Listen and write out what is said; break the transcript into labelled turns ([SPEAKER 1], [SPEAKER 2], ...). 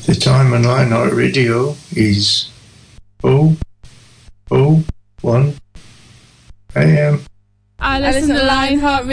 [SPEAKER 1] The time on Lionheart Radio is 0:01 a.m.
[SPEAKER 2] I listen to Lionheart